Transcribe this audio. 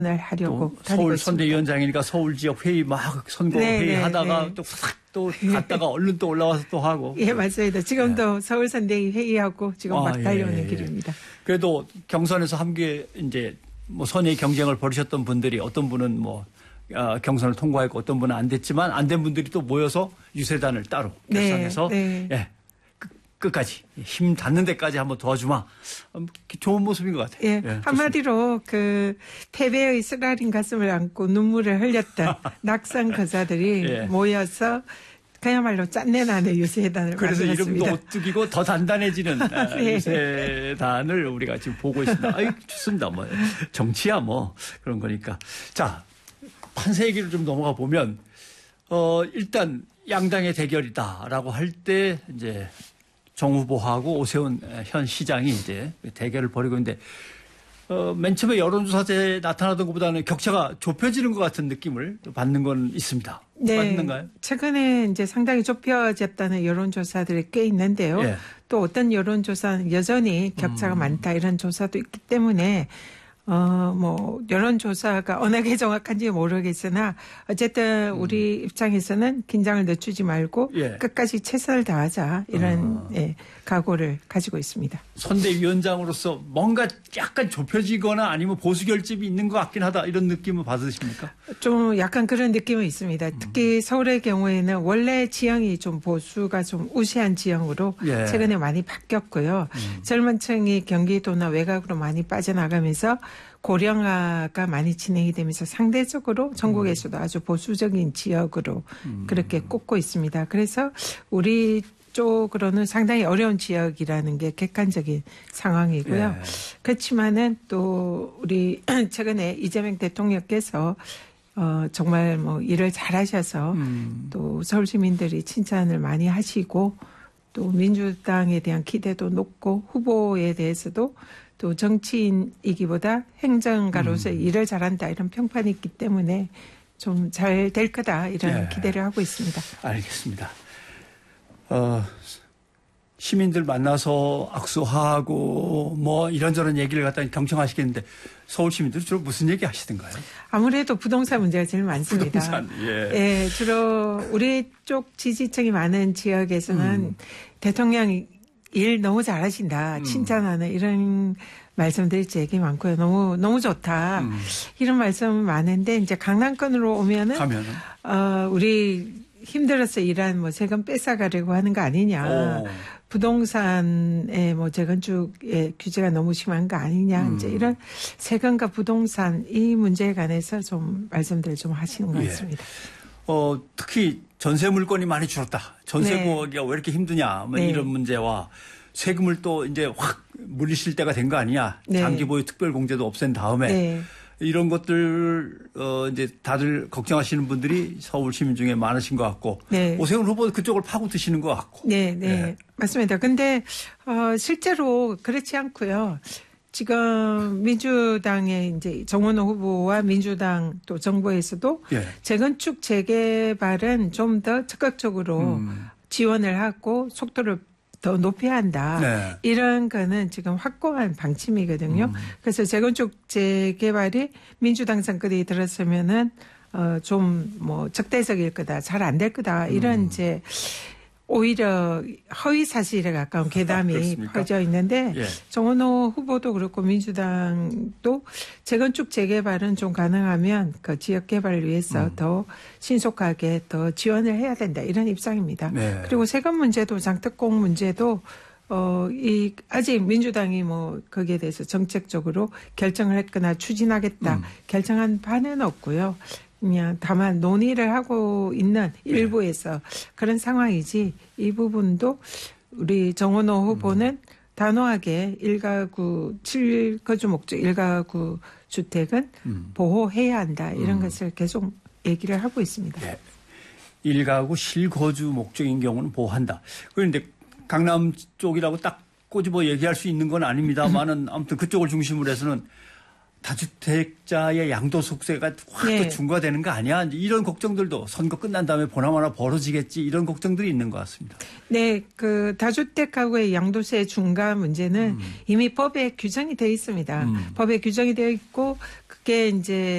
하려고 서울 선대위원장이니까 서울 지역 회의 막 선거 회의 하다가 또 갔다가 얼른 또 올라와서 또 하고. 예, 맞습니다. 지금도 서울 선대위 회의하고 지금 막 달려오는 길입니다. 그래도 경선에서 함께 이제 뭐 선의 경쟁을 벌이셨던 분들이 어떤 분은 뭐 경선을 통과했고 어떤 분은 안 됐지만 안 된 분들이 또 모여서 유세단을 따로 결성해서 예. 끝까지 힘 닿는 데까지 한번 도와주마. 좋은 모습인 것 같아요. 예, 한마디로 그 패배의 쓰라린 가슴을 안고 눈물을 흘렸던 낙선 거사들이 모여서 그야말로 짠내나는 유세단을 그래서 만들었습니다. 이름도 오뚜기고 더 단단해지는 유세단을 우리가 지금 보고 있습니다. 아이, 좋습니다. 뭐 정치야 뭐 그런 거니까. 자, 판세 얘기를 좀 넘어가 보면 일단 양당의 대결이다라고 할 때 이제 정 후보하고 오세훈 현 시장이 이제 대결을 벌이고 있는데 맨 처음에 여론조사에 나타나던 것보다는 격차가 좁혀지는 것 같은 느낌을 받는 건 있습니다. 네, 맞는가요? 최근에 이제 상당히 좁혀졌다는 여론조사들이 꽤 있는데요. 예. 또 어떤 여론조사는 여전히 격차가 많다 이런 조사도 있기 때문에 뭐 여론조사가 어느 게 정확한지 모르겠으나 어쨌든 우리 입장에서는 긴장을 늦추지 말고 끝까지 최선을 다하자 이런 각오를 가지고 있습니다. 선대위원장으로서 뭔가 약간 좁혀지거나 아니면 보수 결집이 있는 것 같긴 하다 이런 느낌을 받으십니까? 좀 약간 그런 느낌은 있습니다. 특히 서울의 경우에는 원래 지형이 좀 보수가 좀 우세한 지형으로 최근에 많이 바뀌었고요. 젊은 층이 경기도나 외곽으로 많이 빠져나가면서 고령화가 많이 진행이 되면서 상대적으로 전국에서도 아주 보수적인 지역으로 그렇게 꼽고 있습니다. 그래서 우리 쪽으로는 상당히 어려운 지역이라는 게 객관적인 상황이고요. 그렇지만은 또 우리 최근에 이재명 대통령께서 정말 뭐 일을 잘하셔서 또 서울 시민들이 칭찬을 많이 하시고 또 민주당에 대한 기대도 높고 후보에 대해서도 또 정치인이기보다 행정가로서 일을 잘한다 이런 평판이 있기 때문에 좀 잘 될 거다 이런 기대를 하고 있습니다. 알겠습니다. 시민들 만나서 악수하고 뭐 이런저런 얘기를 갖다 경청하시겠는데 서울 시민들은 주로 무슨 얘기 하시던가요? 아무래도 부동산 문제가 제일 많습니다. 부동산, 예, 주로 우리 쪽 지지층이 많은 지역에서는 대통령 일 너무 잘하신다, 칭찬하는 이런 말씀들이 되게 많고요. 너무 좋다. 이런 말씀 많은데 이제 강남권으로 오면은 우리 힘들어서 일한 뭐 세금 뺏어가려고 하는 거 아니냐. 부동산의 뭐 재건축의 규제가 너무 심한 거 아니냐. 이제 이런 세금과 부동산 이 문제에 관해서 좀 말씀들을 좀 하시는 것 같습니다. 특히 전세 물건이 많이 줄었다. 전세 구하기가 왜 이렇게 힘드냐. 뭐 이런 문제와 세금을 또 이제 확 물리실 때가 된 거 아니냐. 장기 보유 특별 공제도 없앤 다음에 이런 것들 이제 다들 걱정하시는 분들이 서울 시민 중에 많으신 것 같고 오세훈 후보 그쪽을 파고 드시는 것 같고. 네. 맞습니다. 근데 실제로 그렇지 않고요. 지금 민주당의 이제 정원호 후보와 민주당 또 정부에서도 재건축 재개발은 좀 더 적극적으로 지원을 하고 속도를 더 높여야 한다. 이런 거는 지금 확고한 방침이거든요. 그래서 재건축 재개발이 민주당 정권이 들었으면은 좀 뭐 적대적일 거다, 잘 안 될 거다 이런 이제 오히려 허위 사실에 가까운 괴담이 퍼져 있는데 정원호 후보도 그렇고 민주당도 재건축 재개발은 좀 가능하면 그 지역 개발을 위해서 더 신속하게 더 지원을 해야 된다 이런 입장입니다. 그리고 세금 문제도 장특공 문제도 아직 민주당이 뭐 거기에 대해서 정책적으로 결정을 했거나 추진하겠다 결정한 바는 없고요. 그냥 다만 논의를 하고 있는 일부에서 그런 상황이지 이 부분도 우리 정원호 후보는 단호하게 1가구 7거주 목적 1가구 주택은 보호해야 한다 이런 것을 계속 얘기를 하고 있습니다. 1가구 실거주 목적인 경우는 보호한다. 그런데 강남 쪽이라고 딱 꼬집어 얘기할 수 있는 건 아닙니다만은 아무튼 그쪽을 중심으로 해서는 다주택자의 양도소득세가 확 또 중과되는 거 아니야? 이런 걱정들도 선거 끝난 다음에 보나마나 벌어지겠지 이런 걱정들이 있는 것 같습니다. 네, 그 다주택 가구의 양도세 중과 문제는 이미 법에 규정이 되어 있습니다. 법에 규정이 되어 있고 그게 이제